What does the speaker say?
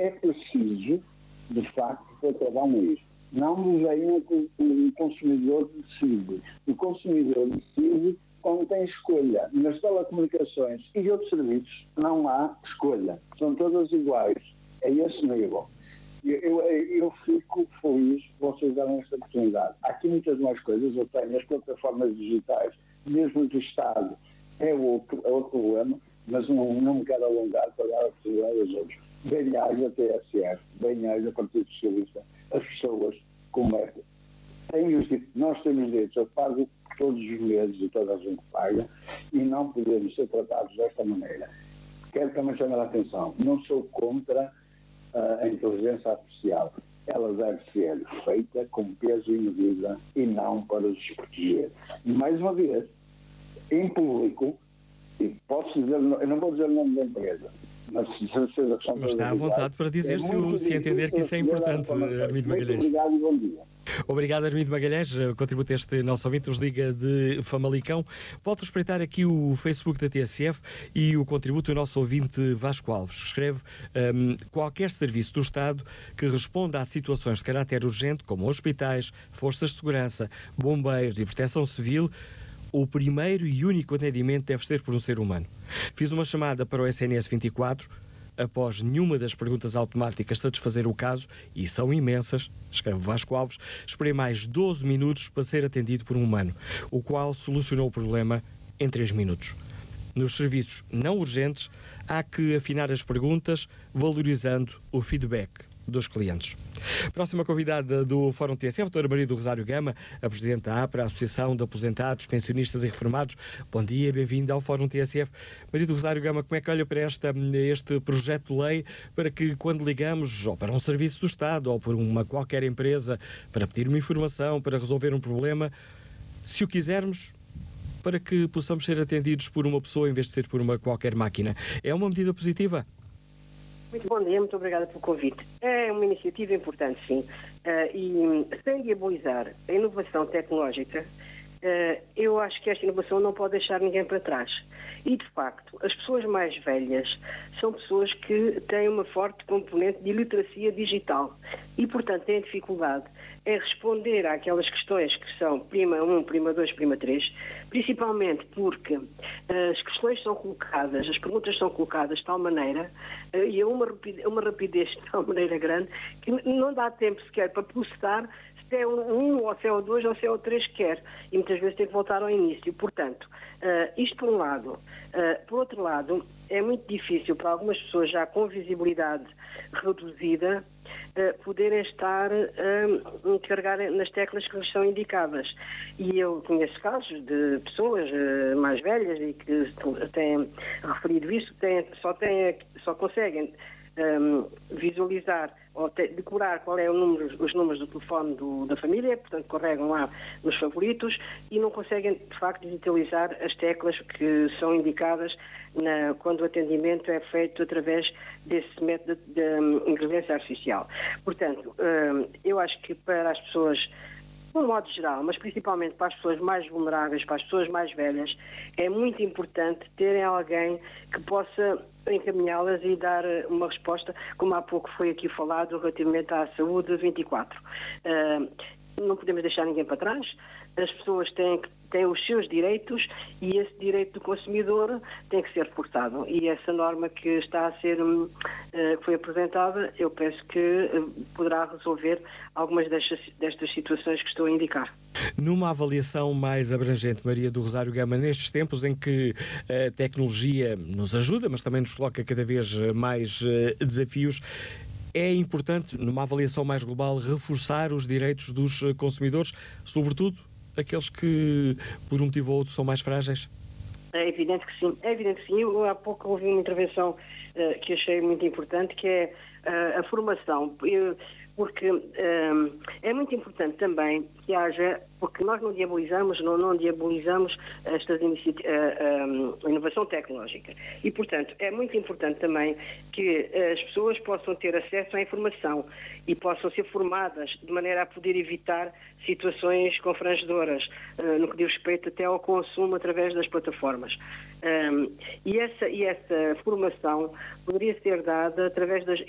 é preciso, de facto, para cada um isso. Não me venham com o consumidor decide. O consumidor decide quando tem escolha. Nas telecomunicações e outros serviços não há escolha. São todas iguais. É esse nível. Eu fico feliz por vocês darem esta oportunidade. Há aqui muitas mais coisas. Eu tenho as plataformas digitais, mesmo do Estado, é outro problema, mas não me quero alongar para dar a oportunidade aos outros. Bem-aja a TSF, bem-aja a Partido Socialista, as pessoas como é. Nós temos direitos, eu pago todos os meses e toda a gente paga, e não podemos ser tratados desta maneira. Quero também chamar a atenção, não sou contra a inteligência artificial. Ela deve ser feita com peso e medida e não para os desproteger. E mais uma vez, em público, e posso dizer, eu não vou dizer o nome da empresa, mas está à vontade para dizer se entender que isso é importante, Armindo Magalhães. Obrigado e bom dia. Obrigado, Armindo Magalhães. Contributo este nosso ouvinte, nos liga de Famalicão. Volto a espreitar aqui o Facebook da TSF e o contributo do nosso ouvinte Vasco Alves. Escreve: qualquer serviço do Estado que responda a situações de caráter urgente, como hospitais, forças de segurança, bombeiros e proteção civil, o primeiro e único atendimento deve ser por um ser humano. Fiz uma chamada para o SNS 24, após nenhuma das perguntas automáticas satisfazer o caso, e são imensas, escreve Vasco Alves, esperei mais 12 minutos para ser atendido por um humano, o qual solucionou o problema em 3 minutos. Nos serviços não urgentes, há que afinar as perguntas, valorizando o feedback dos clientes. Próxima convidada do Fórum TSF, a doutora Maria do Rosário Gama, a Presidente da APRA, a Associação de Aposentados, Pensionistas e Reformados. Bom dia, bem-vinda ao Fórum TSF. Maria do Rosário Gama, como é que olha para este projeto de lei para que, quando ligamos ou para um serviço do Estado ou por uma qualquer empresa para pedir uma informação, para resolver um problema, se o quisermos, para que possamos ser atendidos por uma pessoa em vez de ser por uma qualquer máquina? É uma medida positiva? Muito bom dia, muito obrigada pelo convite. É uma iniciativa importante, sim. E sem diabolizar a inovação tecnológica, eu acho que esta inovação não pode deixar ninguém para trás. E, de facto, as pessoas mais velhas são pessoas que têm uma forte componente de iliteracia digital e, portanto, têm dificuldade em responder àquelas questões que são prima 1, prima 2, prima 3, principalmente porque as questões são colocadas, as perguntas são colocadas de tal maneira e a uma rapidez de tal maneira grande que não dá tempo sequer para processar se é um ou se é o 2 ou se é o 3 que quer. E muitas vezes tem que voltar ao início. Portanto, isto por um lado. Por outro lado, é muito difícil para algumas pessoas já com visibilidade reduzida poderem estar a carregar nas teclas que lhes são indicadas. E eu conheço casos de pessoas mais velhas e que têm referido isso, só conseguem visualizar ou decorar qual é os números do telefone da família, portanto carregam lá nos favoritos e não conseguem de facto digitalizar as teclas que são indicadas quando o atendimento é feito através desse método de inteligência artificial. Portanto, eu acho que para as pessoas, de um modo geral, mas principalmente para as pessoas mais vulneráveis, para as pessoas mais velhas, é muito importante terem alguém que possa encaminhá-las e dar uma resposta, como há pouco foi aqui falado, relativamente à saúde 24. Não podemos deixar ninguém para trás. As pessoas têm os seus direitos e esse direito do consumidor tem que ser reforçado. E essa norma que está a ser, que foi apresentada, eu penso que poderá resolver algumas destas situações que estou a indicar. Numa avaliação mais abrangente, Maria do Rosário Gama, nestes tempos em que a tecnologia nos ajuda, mas também nos coloca cada vez mais desafios, é importante, numa avaliação mais global, reforçar os direitos dos consumidores, sobretudo aqueles que, por um motivo ou outro, são mais frágeis? É evidente que sim. Eu há pouco ouvi uma intervenção que achei muito importante, que é a formação. Porque é muito importante também que haja, porque nós não diabolizamos estas a inovação tecnológica. E, portanto, é muito importante também que as pessoas possam ter acesso à informação e possam ser formadas de maneira a poder evitar situações confrangedoras, no que diz respeito até ao consumo através das plataformas. E essa formação poderia ser dada através das